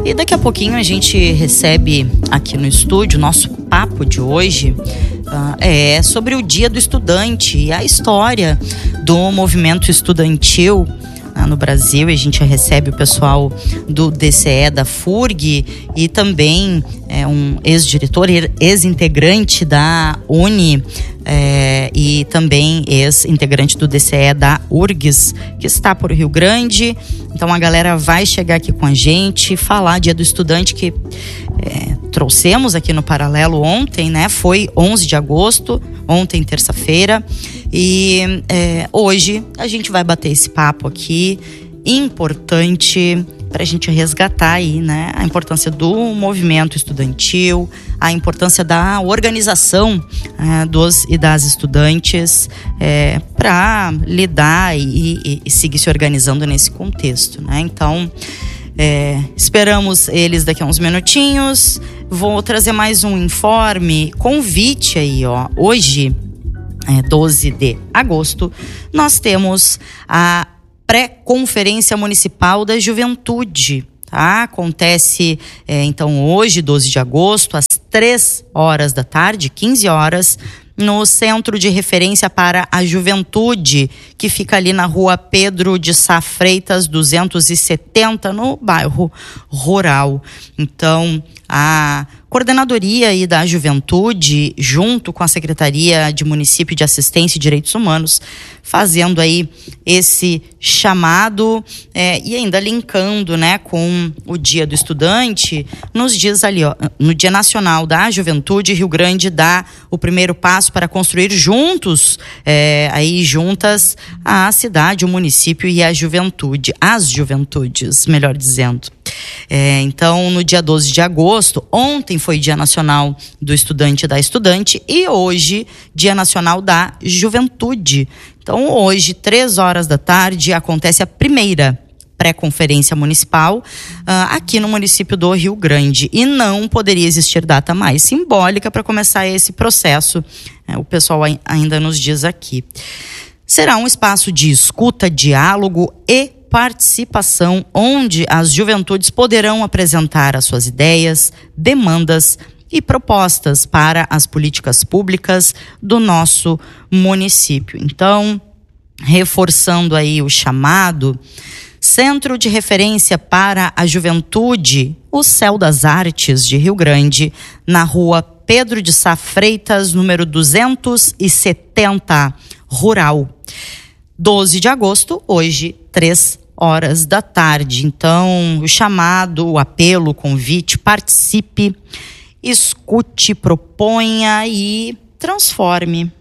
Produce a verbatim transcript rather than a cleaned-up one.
E daqui a pouquinho a gente recebe aqui no estúdio, nosso papo de hoje uh, é sobre o Dia do Estudante e a história do movimento estudantil no Brasil. A gente recebe o pessoal do D C E da F U R G e também é, um ex-diretor, ex-integrante da Uni é, e também ex-integrante do D C E da U R G S, que está por Rio Grande. Então a galera vai chegar aqui com a gente, falar Dia do Estudante, que é, trouxemos aqui no Paralelo ontem, né? Foi onze de agosto, ontem, terça-feira. E é, hoje a gente vai bater esse papo aqui, importante para a gente resgatar aí, né, a importância do movimento estudantil, a importância da organização é, dos e das estudantes é, para lidar e, e, e seguir se organizando nesse contexto, né? Então, é, esperamos eles daqui a uns minutinhos. Vou trazer mais um informe, convite aí, ó, hoje, É, doze de agosto, nós temos a pré-conferência municipal da juventude, tá? Acontece, é, então, hoje, doze de agosto, às três horas da tarde, quinze horas, no Centro de Referência para a Juventude, que fica ali na rua Pedro de Sá Freitas, duzentos e setenta, no bairro Rural. Então, a Coordenadoria aí da Juventude, junto com a Secretaria de Município de Assistência e Direitos Humanos, fazendo aí esse chamado é, e ainda linkando, né, com o Dia do Estudante, nos dias ali, ó, no Dia Nacional da Juventude, Rio Grande dá o primeiro passo para construir juntos, é, aí juntas, a cidade, o município e a juventude, as juventudes, melhor dizendo. É, então, no dia doze de agosto, ontem foi Dia Nacional do Estudante e da Estudante e hoje, Dia Nacional da Juventude. Então, hoje, três horas da tarde, acontece a primeira pré-conferência municipal uh, aqui no município do Rio Grande. E não poderia existir data mais simbólica para começar esse processo. É, o pessoal ainda nos diz aqui. Será um espaço de escuta, diálogo e participação, onde as juventudes poderão apresentar as suas ideias, demandas e propostas para as políticas públicas do nosso município. Então, reforçando aí o chamado, Centro de Referência para a Juventude, o Céu das Artes de Rio Grande, na rua Pedro de Sá Freitas, número duzentos e setenta, Rural. doze de agosto, hoje, três horas da tarde. Então, o chamado, o apelo, o convite, participe, escute, proponha e transforme.